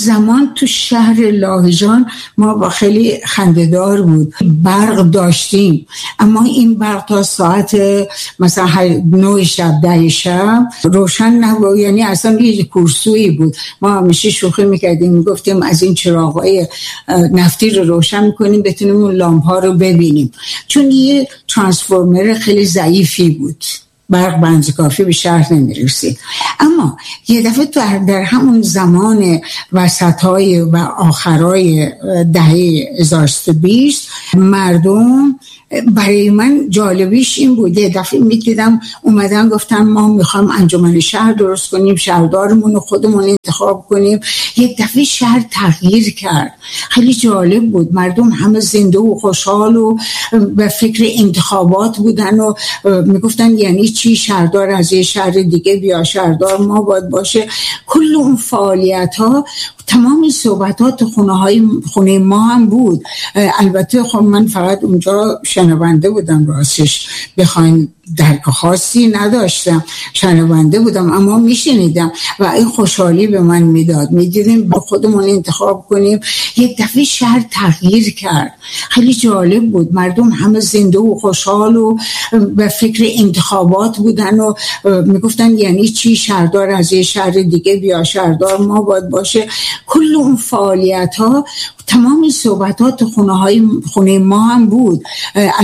زمان تو شهر لاهیجان ما با خیلی خنده‌دار بود برق داشتیم، اما این برق تا ساعت مثلا 9 شب 10 شب روشن نبود، یعنی اصلا یه کورسویی بود. ما همیشه شوخی میکردیم، میگفتیم از این چراغ‌های نفتی رو روشن میکنیم بتونیم اون لامپ‌ها رو ببینیم، چون یه ترانسفورمر خیلی ضعیفی بود، برق بنز کافی به شهر نمیرسید. اما یه دفعه در همون زمان وسطای و آخرای دهه 1320 مردم، برای من جالبیش این بود، یه دفعه میدیدم اومدن گفتن ما میخوایم انجمن شهر درست کنیم، شهردارمون رو خودمون انتخاب کنیم. یه دفعه شهر تغییر کرد، خیلی جالب بود. مردم همه زنده و خوشحال و به فکر انتخابات بودن و میگفتن یعنی چی شهردار از یه شهر دیگه بیا، شهردار ما باید باشه. کل اون فعالیت ها، تمام این صحبتات خونه ما هم بود. البته خب من فقط اونجا شنونده بودم، راستش بخواین درک خاصی نداشتم، شنونده بودم اما میشنیدم و این خوشحالی به من میداد. میدیدیم با خودمون انتخاب کنیم. یک دفعه شهر تغییر کرد، خیلی جالب بود. مردم همه زنده و خوشحال و به فکر انتخابات بودن و میگفتن یعنی چی شهردار از یه شهر دیگه بیا، شهردار ما باید باشه. کل اون فعالیت ها، تمام این صحبتات خونه ما هم بود.